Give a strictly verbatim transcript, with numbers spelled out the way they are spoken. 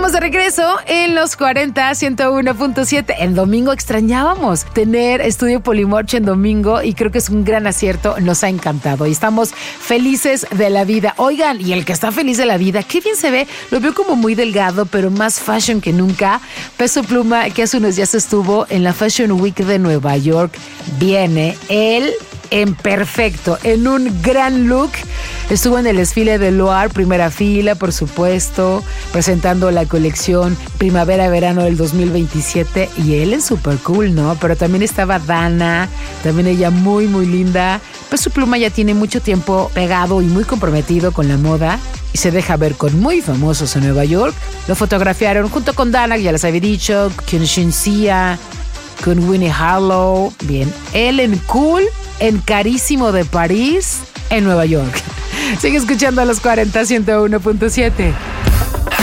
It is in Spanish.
Estamos de regreso en los cuarenta, ciento uno punto siete. En domingo extrañábamos tener Estudio Polimorche en domingo y creo que es un gran acierto. Nos ha encantado y estamos felices de la vida. Oigan, y el que está feliz de la vida, qué bien se ve. Lo veo como muy delgado, pero más fashion que nunca. Peso Pluma, que hace unos días estuvo en la Fashion Week de Nueva York, viene él en perfecto, en un gran look. Estuvo en el desfile de Loire, primera fila, por supuesto, presentando la colección Primavera-Verano del dos mil veintisiete, y él en super cool, ¿no? Pero también estaba Dana, también ella muy, muy linda. Peso Pluma ya tiene mucho tiempo pegado y muy comprometido con la moda y se deja ver con muy famosos en Nueva York. Lo fotografiaron junto con Dana, ya les había dicho, con Shinsia, con Winnie Harlow. Bien, él en cool, en carísimo de París, en Nueva York. Sigue escuchando a los cuarenta, ciento uno punto siete.